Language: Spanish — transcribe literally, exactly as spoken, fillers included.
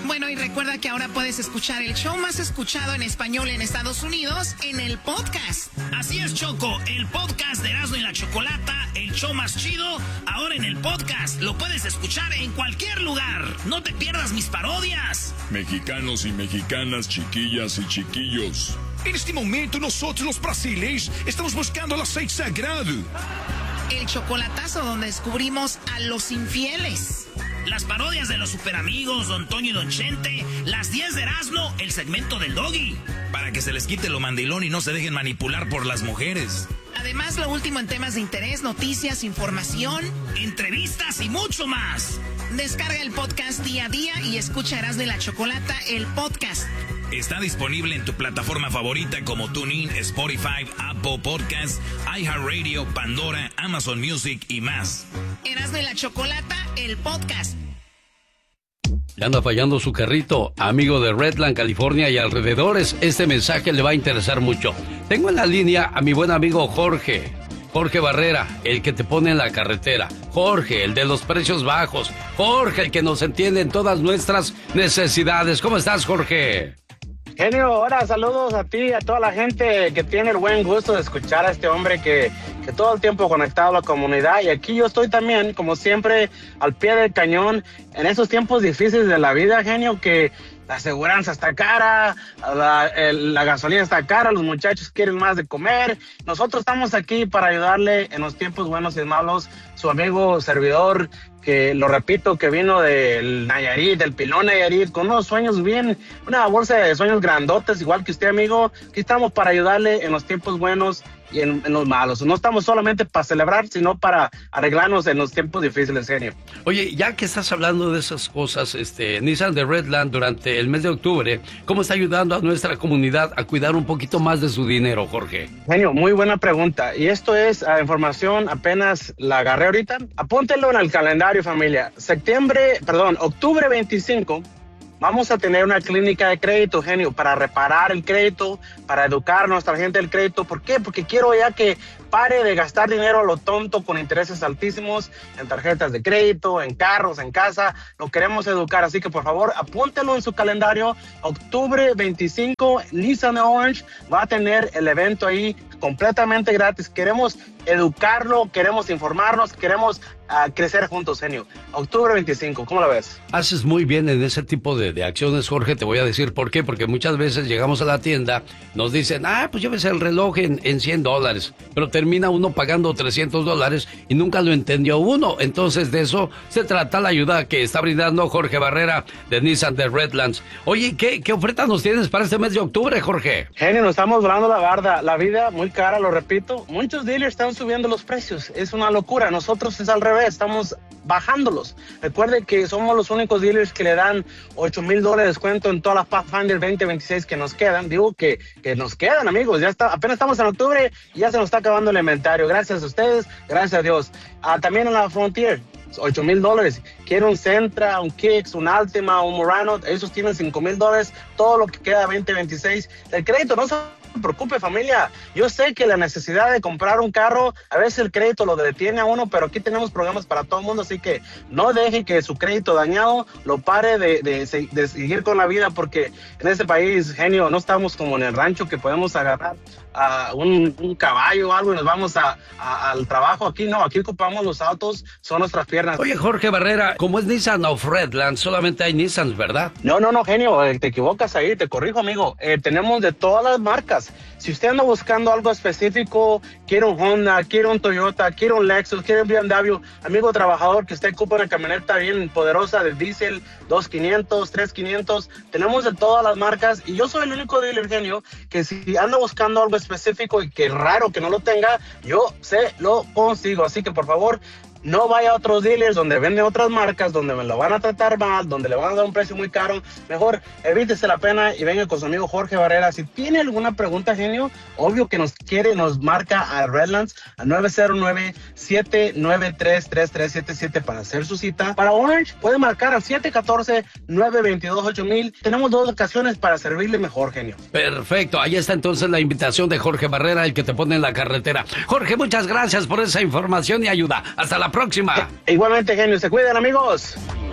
Bueno, y recuerda que ahora puedes escuchar el show más escuchado en español en Estados Unidos en el podcast. Así es, Choco, el podcast de Erasmo y la Chocolata, el show más chido, ahora en el podcast. Lo puedes escuchar en cualquier lugar. No te pierdas mis parodias. Mexicanos y mexicanas, chiquillas y chiquillos. En este momento nosotros los brasileños estamos buscando el aceite sagrado. El chocolatazo donde descubrimos a los infieles. Las parodias de los superamigos, Don Toño y Don Chente. Las diez de Erasmo, el segmento del Doggy. Para que se les quite lo mandilón y no se dejen manipular por las mujeres. Además, lo último en temas de interés, noticias, información, entrevistas y mucho más. Descarga el podcast día a día y escucha Erasmo y la Chocolata, el podcast. Está disponible en tu plataforma favorita como TuneIn, Spotify, Apple Podcasts, iHeartRadio, Pandora, Amazon Music y más. Erasmo y la Chocolata, el podcast. Le anda fallando su carrito, amigo de Redland, California y alrededores. Este mensaje le va a interesar mucho. Tengo en la línea a mi buen amigo Jorge. Jorge Barrera, el que te pone en la carretera. Jorge, el de los precios bajos. Jorge, el que nos entiende en todas nuestras necesidades. ¿Cómo estás, Jorge? Genio, ahora saludos a ti y a toda la gente que tiene el buen gusto de escuchar a este hombre que, que todo el tiempo conectado a la comunidad. Y aquí yo estoy también, como siempre, al pie del cañón en esos tiempos difíciles de la vida, genio, que la aseguranza está cara, la, el, la gasolina está cara, los muchachos quieren más de comer. Nosotros estamos aquí para ayudarle en los tiempos buenos y malos. Su amigo servidor, que lo repito, que vino del Nayarit, del Pilón Nayarit, con unos sueños bien, una bolsa de sueños grandotes, igual que usted, amigo. Aquí estamos para ayudarle en los tiempos buenos y en, en los malos. No estamos solamente para celebrar, sino para arreglarnos en los tiempos difíciles, genio. Oye, ya que estás hablando de esas cosas, este, Nissan de Redland durante el mes de octubre, ¿cómo está ayudando a nuestra comunidad a cuidar un poquito más de su dinero, Jorge? Genio, muy buena pregunta. Y esto es uh, información, apenas la agarré ahorita. Apúntenlo en el calendario, familia. Septiembre, perdón, octubre veinticinco. Vamos a tener una clínica de crédito, genio, para reparar el crédito, para educar a nuestra gente del crédito. ¿Por qué? Porque quiero ya que pare de gastar dinero a lo tonto con intereses altísimos en tarjetas de crédito, en carros, en casa. Lo queremos educar, así que por favor apúntelo en su calendario. Octubre veinticinco, Nissan Orange va a tener el evento ahí completamente gratis. Queremos educarlo, queremos informarnos, queremos uh, crecer juntos, genio. Octubre veinticinco, ¿cómo lo ves? Haces muy bien en ese tipo de, de acciones, Jorge. Te voy a decir por qué. Porque muchas veces llegamos a la tienda, nos dicen, ah, pues llévese el reloj en, en cien dólares. Pero termina uno pagando trescientos dólares y nunca lo entendió uno. Entonces de eso se trata la ayuda que está brindando Jorge Barrera de Nissan de Redlands. Oye, ¿qué, qué oferta nos tienes para este mes de octubre, Jorge? Genio, nos estamos volando la barda. La vida muy cara, lo repito. Muchos dealers están subiendo los precios. Es una locura. Nosotros es al revés. Estamos bajándolos. Recuerde que somos los únicos dealers que le dan ocho mil dólares de descuento en todas las Pathfinder veinte veintiséis que nos quedan. Digo que, que nos quedan, amigos. Ya está, apenas estamos en octubre y ya se nos está acabando el inventario. Gracias a ustedes, gracias a Dios. Ah, también en la Frontier, ocho mil dólares. Quiero un Sentra, un Kicks, un Altima, un Murano. Esos tienen cinco mil dólares. Todo lo que queda veinte veintiséis. El crédito no se preocupe, familia. Yo sé que la necesidad de comprar un carro, a veces el crédito lo detiene a uno, pero aquí tenemos programas para todo el mundo, así que no deje que su crédito dañado lo pare de, de, de seguir con la vida, porque en este país, genio, no estamos como en el rancho que podemos agarrar a un, un caballo o algo y nos vamos a, a, al trabajo. Aquí no, aquí ocupamos los autos, son nuestras piernas. Oye, Jorge Barrera, como es Nissan of Redland, solamente hay Nissans, ¿verdad? No, no, no, genio, eh, te equivocas ahí, te corrijo, amigo. Eh, tenemos de todas las marcas. Si usted anda buscando algo específico, quiere un Honda, quiere un Toyota, quiere un Lexus, quiere un B M W, amigo trabajador, que usted ocupa una camioneta bien poderosa de diésel, dos quinientos, tres quinientos, tenemos de todas las marcas y yo soy el único dealer, genio, que si anda buscando algo específico y que raro que no lo tenga, yo se lo consigo. Así que por favor, no vaya a otros dealers donde venden otras marcas, donde me lo van a tratar mal, donde le van a dar un precio muy caro. Mejor evítese la pena y venga con su amigo Jorge Barrera. Si tiene alguna pregunta, genio, obvio que nos quiere, nos marca a Redlands a nueve cero nueve, siete nueve tres, tres tres siete siete para hacer su cita. Para Orange puede marcar al siete uno cuatro, nueve dos dos, ocho mil. Tenemos dos ocasiones para servirle mejor, genio. Perfecto, ahí está entonces la invitación de Jorge Barrera, el que te pone en la carretera. Jorge, muchas gracias por esa información y ayuda. Hasta la próxima. Igualmente, genio, se cuidan, amigos.